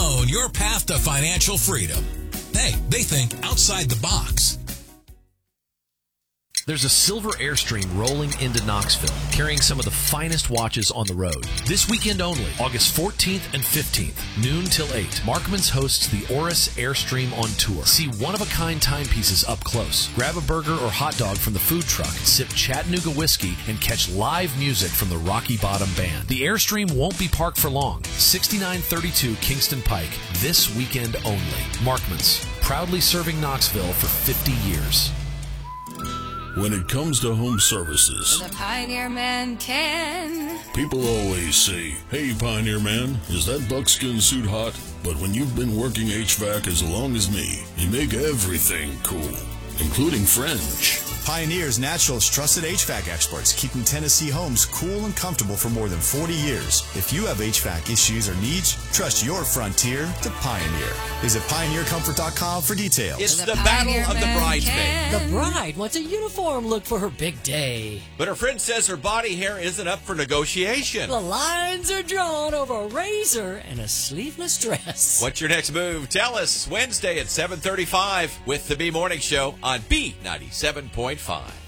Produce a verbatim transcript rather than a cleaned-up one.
Own your path to financial freedom. Hey, they think outside the box. There's a silver Airstream rolling into Knoxville, carrying some of the finest watches on the road. This weekend only, August fourteenth and fifteenth, noon till eight, Markman's hosts the Oris Airstream on tour. See one-of-a-kind timepieces up close. Grab a burger or hot dog from the food truck, sip Chattanooga whiskey, and catch live music from the Rocky Bottom Band. The Airstream won't be parked for long. sixty-nine thirty-two Kingston Pike, this weekend only. Markman's, proudly serving Knoxville for fifty years. When it comes to home services, the Pioneer Man can. People always say, "Hey, Pioneer Man, is that buckskin suit hot?" But when you've been working H V A C as long as me, you make everything cool, including French. Pioneer's Naturals trusted H V A C experts, keeping Tennessee homes cool and comfortable for more than forty years. If you have H V A C issues or needs, trust your Frontier to Pioneer. Visit Pioneer Comfort dot com for details. It's the, the battle of the bridesmaid. The bride wants a uniform look for her big day. But her friend says her body hair isn't up for negotiation. The lines are drawn over a razor and a sleeveless dress. What's your next move? Tell us Wednesday at seven thirty-five with the B Morning Show on B ninety-seven point five.